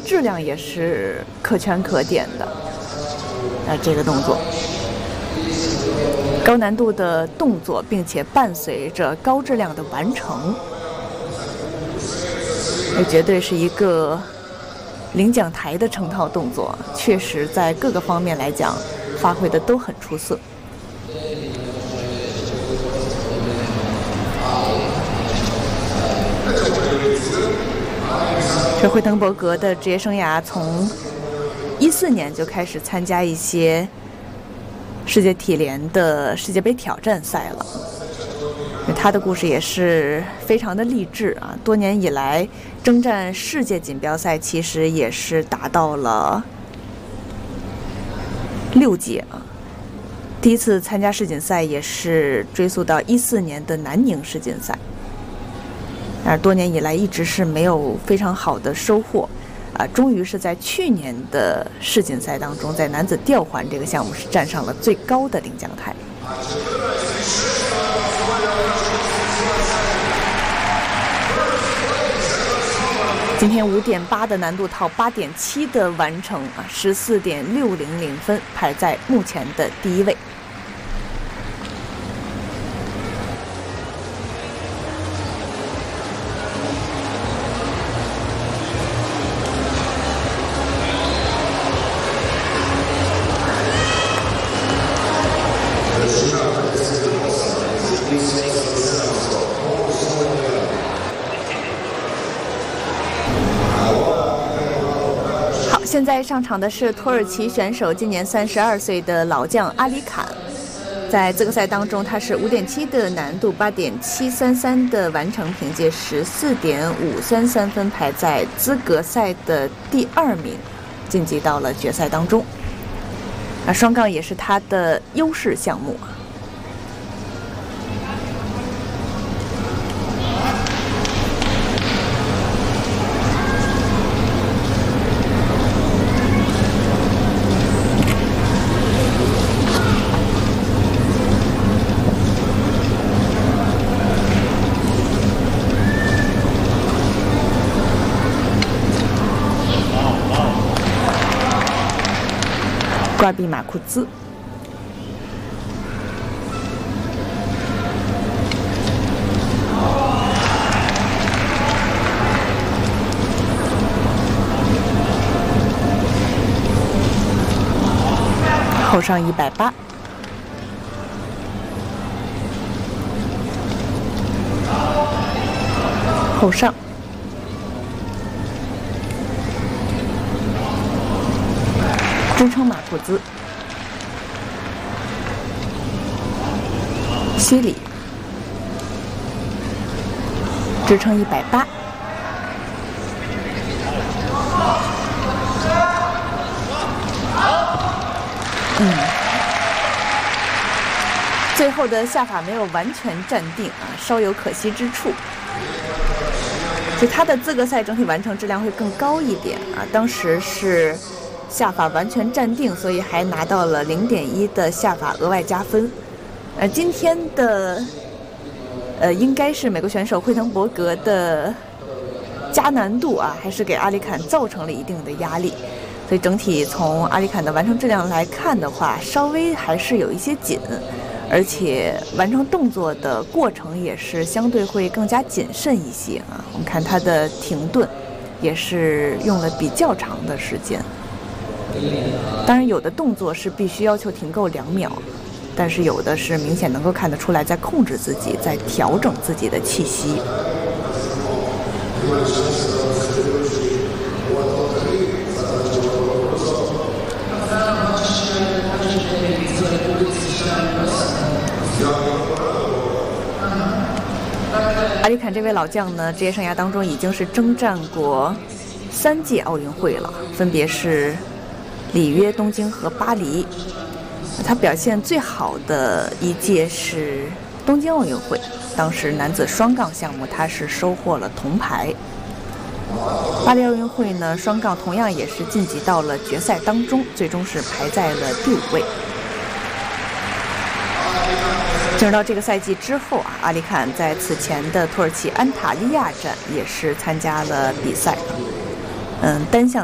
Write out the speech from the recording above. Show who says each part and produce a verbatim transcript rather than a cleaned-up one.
Speaker 1: 质量也是可圈可点的。啊，这个动作，高难度的动作，并且伴随着高质量的完成，这绝对是一个领奖台的成套动作，确实在各个方面来讲发挥的都很出色。这惠滕伯格的职业生涯从一四年就开始参加一些世界体联的世界杯挑战赛了。他的故事也是非常的励志啊！多年以来征战世界锦标赛，其实也是达到了六届啊。第一次参加世锦赛也是追溯到一四年的南宁世锦赛。但是多年以来一直是没有非常好的收获，啊，终于是在去年的世锦赛当中，在男子吊环这个项目是站上了最高的领奖台。今天五点八的难度套，八点七的完成啊，十四点六零零分，排在目前的第一位。现在上场的是土耳其选手，今年三十二岁的老将阿里坎。在资格赛当中，他是五点七的难度，八点七三三的完成，凭借十四点五三三分排在资格赛的第二名，晋级到了决赛当中。啊，双杠也是他的优势项目。挂壁马库兹，后上一百八，后上。支撑马库兹，西里，支撑一百八，嗯，最后的下法没有完全站定啊，稍有可惜之处。就他的资格赛整体完成质量会更高一点啊，当时是下法完全站定，所以还拿到了零点一的下法额外加分。呃，今天的呃应该是美国选手惠滕伯格的加难度啊，还是给阿里坎造成了一定的压力。所以整体从阿里坎的完成质量来看的话，稍微还是有一些紧，而且完成动作的过程也是相对会更加谨慎一些啊。我们看他的停顿也是用了比较长的时间。当然有的动作是必须要求停够两秒，但是有的是明显能够看得出来在控制自己，在调整自己的气息。阿里坎这位老将呢，职业生涯当中已经是征战过三届奥运会了，分别是里约、东京和巴黎。他表现最好的一届是东京奥运会，当时男子双杠项目他是收获了铜牌。巴黎奥运会呢，双杠同样也是晋级到了决赛当中，最终是排在了第五位。进入到这个赛季之后啊，阿里坎在此前的土耳其安塔利亚站也是参加了比赛，嗯，单项